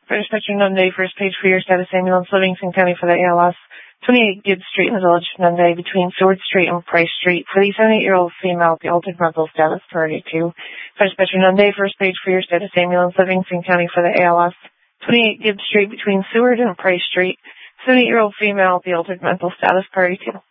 Dispatcher Nunday, first page for your status ambulance, Livingston County for the ALS. 28 Gibbs Street in the Village of Nunday between Seward Street and Price Street for the 78-year-old female with the altered mental status priority 2. Dispatcher Nunday, first page for your status ambulance, Livingston County for the ALS. 28 Gibbs Street between Seward and Price Street. 78-year-old female with the altered mental status priority 2.